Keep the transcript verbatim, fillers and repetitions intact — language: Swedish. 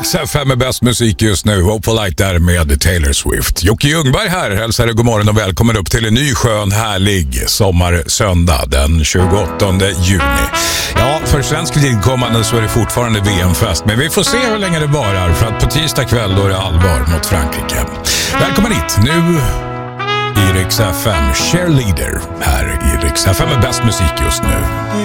Rix F M är bäst musik just nu. Hope for Light där med Taylor Swift. Jocke Ljungberg här hälsar god morgon och välkommen upp till en ny skön härlig sommarsöndag den tjugoåttonde juni. Ja, för svensk vidkommande så är det fortfarande V M-fest, men vi får se hur länge det varar, för att på tisdag kväll då är det allvar mot Frankrike. Välkommen hit nu i Rix F M. Cheerleader här i Rix F M är bäst musik just nu.